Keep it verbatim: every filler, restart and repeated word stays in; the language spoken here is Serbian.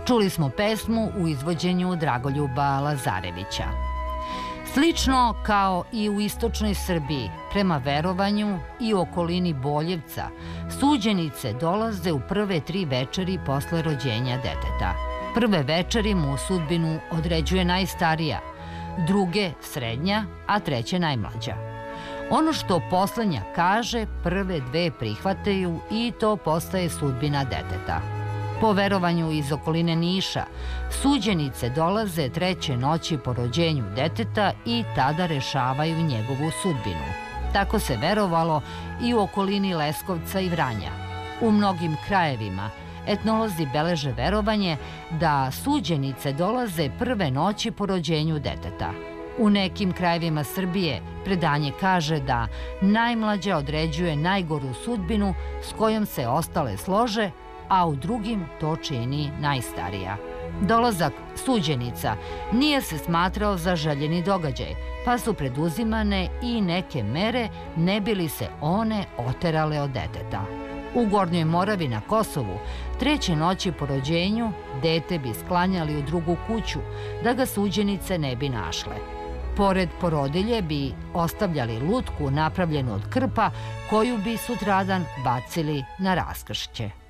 Čuli smo pesmu u izvođenju Dragoljuba Lazarevića. Slično kao i u istočnoj Srbiji, prema verovanju i okolini Boljevca, suđenice dolaze u prve tri večeri posle rođenja deteta. Prve večeri mu sudbinu određuje najstarija, druge srednja, a treće najmlađa. Ono što poslednja kaže, prve dve prihvataju i to postaje sudbina deteta. Po verovanju iz okoline Niša, suđenice dolaze treće noći po rođenju deteta i tada rešavaju njegovu sudbinu. Tako se verovalo i u okolini Leskovca i Vranja. U mnogim krajevima etnolozi beleže verovanje da suđenice dolaze prve noći po rođenju deteta. U nekim krajevima Srbije predanje kaže da najmlađa određuje najgoru sudbinu s kojom se ostale slože, a u drugim to čini najstarija. Dolazak suđenica nije se smatrao za željeni događaj, pa su preduzimane i neke mere ne bi li se one oterale od deteta. U Gornjoj Moravi na Kosovu treće noći po rođenju dete bi sklanjali u drugu kuću da ga suđenice ne bi našle. Pored porodilje bi ostavljali lutku napravljenu od krpa koju bi sutradan bacili na raskršće.